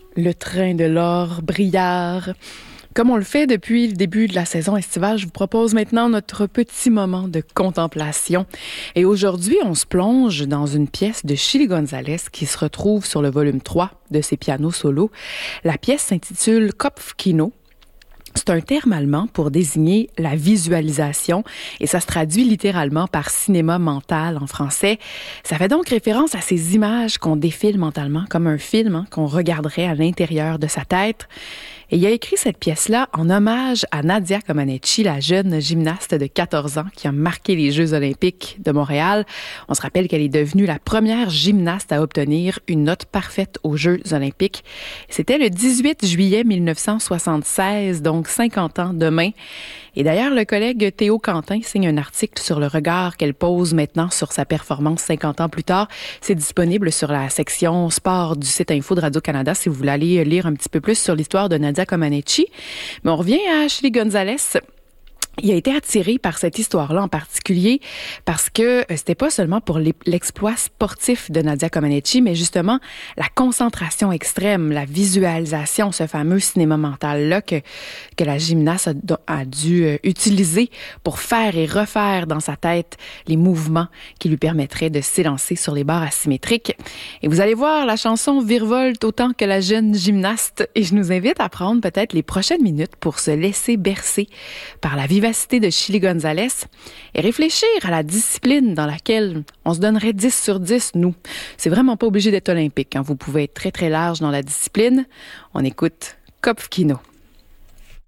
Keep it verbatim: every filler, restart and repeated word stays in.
Le train de l'or, Briard. Comme on le fait depuis le début de la saison estivale, je vous propose maintenant notre petit moment de contemplation. Et aujourd'hui, on se plonge dans une pièce de Chilly González qui se retrouve sur le volume trois de ses pianos solos. La pièce s'intitule Kopfkino. C'est un terme allemand pour désigner la visualisation et ça se traduit littéralement par cinéma mental en français. Ça fait donc référence à ces images qu'on défile mentalement comme un film hein, qu'on regarderait à l'intérieur de sa tête. Et il a écrit cette pièce-là en hommage à Nadia Comaneci, la jeune gymnaste de quatorze ans qui a marqué les Jeux olympiques de Montréal. On se rappelle qu'elle est devenue la première gymnaste à obtenir une note parfaite aux Jeux olympiques. C'était le dix-huit juillet mille neuf cent soixante-seize, donc cinquante ans demain. Et d'ailleurs, le collègue Théo Quentin signe un article sur le regard qu'elle pose maintenant sur sa performance cinquante ans plus tard. C'est disponible sur la section sport du site Info de Radio-Canada si vous voulez aller lire un petit peu plus sur l'histoire de Nadia Comaneci. Mais on revient à Chilly González. Il a été attiré par cette histoire-là en particulier parce que c'était pas seulement pour l'exploit sportif de Nadia Comaneci, mais justement la concentration extrême, la visualisation, ce fameux cinéma mental-là que, que la gymnaste a, a dû utiliser pour faire et refaire dans sa tête les mouvements qui lui permettraient de s'élancer sur les barres asymétriques. Et vous allez voir, la chanson virevolte autant que la jeune gymnaste et je nous invite à prendre peut-être les prochaines minutes pour se laisser bercer par la vivacité de Chilly González et réfléchir à la discipline dans laquelle on se donnerait dix sur dix, nous. C'est vraiment pas obligé d'être olympique. Hein. Vous pouvez être très, très large dans la discipline. On écoute Kopfkino.